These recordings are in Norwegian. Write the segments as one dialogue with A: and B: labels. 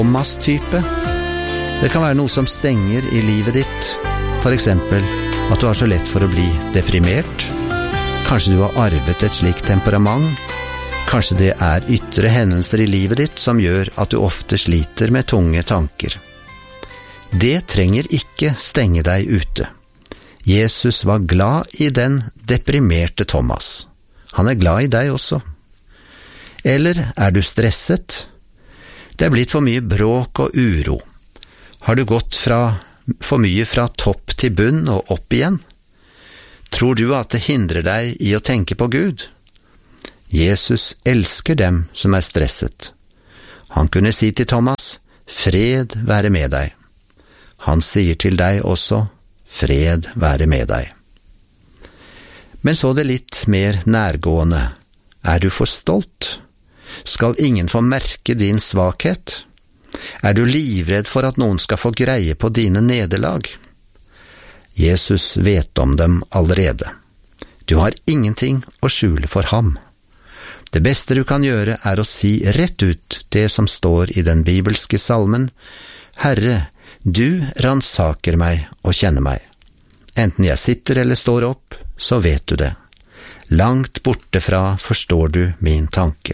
A: Thomas-type. Det kan være noe som stenger i livet ditt, for eksempel at du har så lett for å bli deprimert. Kanskje du har arvet et slikt temperament. Kanskje det er ytre hendelser i livet ditt som gjør at du ofte sliter med tunge tanker. Det trenger ikke stenge deg ute. Jesus var glad i den deprimerte Thomas. Han er glad i deg også. Eller er du stresset? Det er blitt for mye bråk og uro. Har du gått for mye fra topp til bunn og opp igjen? Tror du at det hindrer deg i å tenke på Gud? Jesus elsker dem som er stresset. Han kunne si til Thomas, fred være med deg. Han sier til deg også, fred være med deg. Men så det litt mer nærgående. Er du for stolt? Skal ingen få merke din svakhet? Er du livredd for at noen skal få greie på dine nederlag? Jesus vet om dem allerede. Du har ingenting å skjule for ham. Det beste du kan gjøre er å si rett ut det som står i den bibelske salmen, Herre, du ransaker meg og kjenner meg. Enten jeg sitter eller står opp, så vet du det. Langt bortefra forstår du min tanke.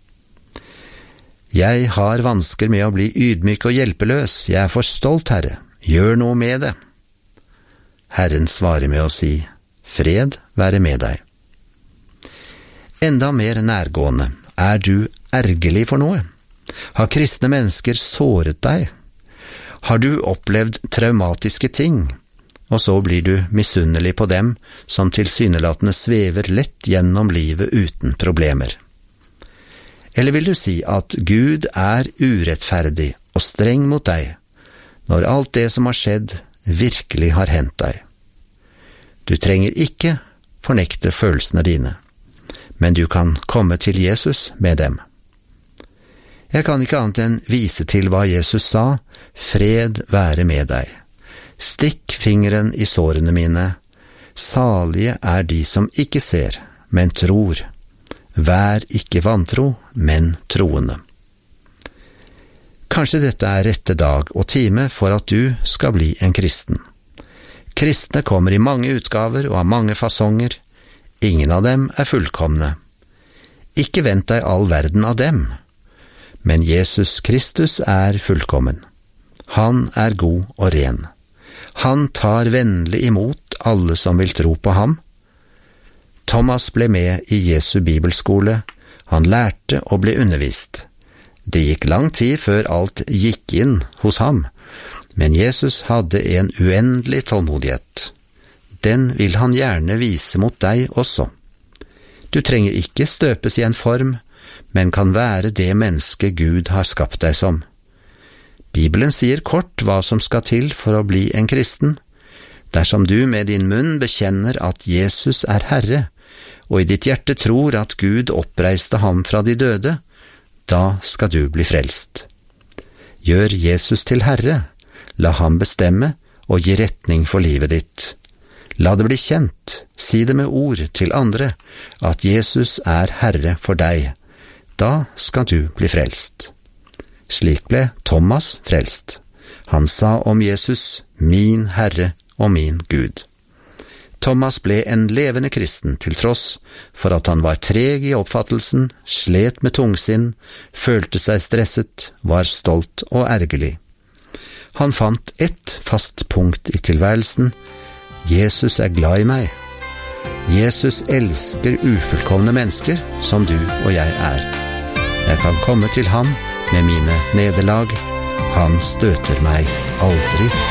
A: Jeg har vansker med å bli ydmyk og hjelpeløs. Jeg er for stolt, Herre. Gjør noe med det. Herren svarer med å si, fred være med deg. Enda mer nærgående, er du ergerlig for noe? Har kristne mennesker såret deg? Har du opplevd traumatiske ting, og så blir du misunnelig på dem som tilsynelatende svever lett gjennom livet uten problemer? Eller vil du si at Gud er urettferdig og streng mot deg, når alt det som har skjedd virkelig har hendt deg? Du trenger ikke fornekte følelsene dine, men du kan komme til Jesus med dem. Jeg kan ikke annet enn vise til hva Jesus sa, fred være med deg. Stikk fingeren i sårene mine. Salige er de som ikke ser, men tror. Vær ikke vantro, men troende. Kanskje dette er rette dag og time for at du skal bli en kristen. Kristne kommer i mange utgaver og av mange fasonger. Ingen av dem er fullkomne. Ikke vent deg all verden av dem. Men Jesus Kristus er fullkommen. Han er god og ren. Han tar vennlig imot alle som vil tro på ham. Thomas ble med i Jesu bibelskole. Han lærte og ble undervist. Det gikk lang tid før alt gikk inn hos ham, men Jesus hadde en uendelig tålmodighet. Den vil han gjerne vise mot deg også. Du trenger ikke støpes i en form, men kan være det menneske Gud har skapt deg som. Bibelen sier kort hva som skal til for å bli en kristen. Dersom du med din munn bekjenner at Jesus er Herre, og i ditt hjerte tror at Gud oppreiste ham fra de døde, da skal du bli frelst. Gjør Jesus til Herre, la ham bestemme og gi retning for livet ditt. La det bli kjent, si det med ord til andre, at Jesus er Herre for deg. Da skal du bli frelst. Slik ble Thomas frelst. Han sa om Jesus, min Herre og min Gud. Thomas ble en levende kristen til tross for at han var treg i oppfattelsen, slet med tungsinn, følte seg stresset, var stolt og ergerlig. Han fant ett fast punkt i tilværelsen. Jesus er glad i meg. Jesus elsker ufullkomne mennesker som du og jeg er. Jeg kan komme til ham med mine nederlag. Han støter meg aldri